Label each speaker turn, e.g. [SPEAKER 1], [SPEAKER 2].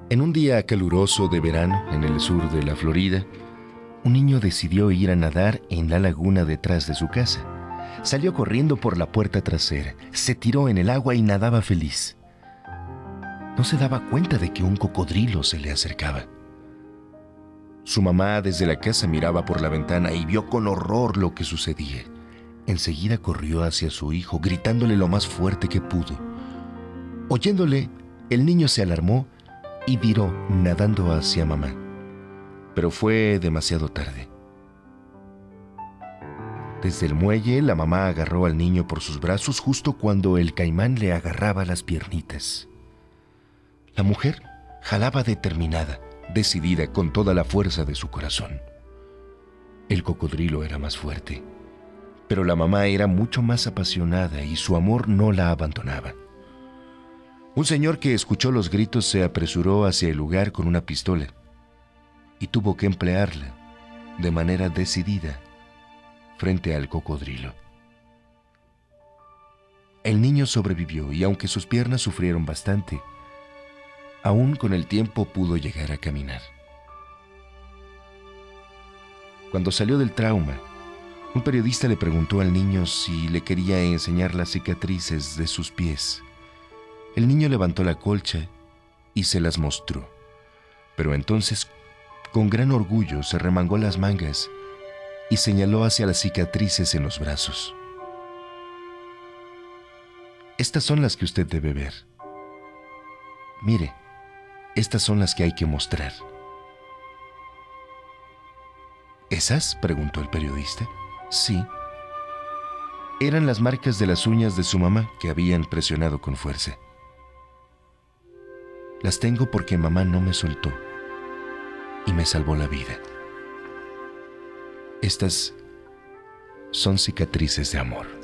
[SPEAKER 1] En un día caluroso de verano en el sur de la Florida, un niño decidió ir a nadar en la laguna detrás de su casa. Salió corriendo por la puerta trasera, se tiró en el agua y nadaba feliz. No se daba cuenta de que un cocodrilo se le acercaba. Su mamá desde la casa miraba por la ventana y vio con horror lo que sucedía. Enseguida corrió hacia su hijo, gritándole lo más fuerte que pudo. Oyéndole, el niño se alarmó y viró nadando hacia mamá. Pero fue demasiado tarde. Desde el muelle, la mamá agarró al niño por sus brazos justo cuando el caimán le agarraba las piernitas. La mujer jalaba determinada, decidida con toda la fuerza de su corazón. El cocodrilo era más fuerte, pero la mamá era mucho más apasionada y su amor no la abandonaba. Un señor que escuchó los gritos se apresuró hacia el lugar con una pistola y tuvo que emplearla de manera decidida frente al cocodrilo. El niño sobrevivió y aunque sus piernas sufrieron bastante, aún con el tiempo pudo llegar a caminar. Cuando salió del trauma, un periodista le preguntó al niño si le quería enseñar las cicatrices de sus pies. El niño levantó la colcha y se las mostró, pero entonces, con gran orgullo, se remangó las mangas y señaló hacia las cicatrices en los brazos. Estas son las que usted debe ver. Mire, estas son las que hay que mostrar. ¿Esas?, preguntó el periodista. Sí. Eran las marcas de las uñas de su mamá que habían presionado con fuerza. Las tengo porque mamá no me soltó y me salvó la vida. Estas son cicatrices de amor.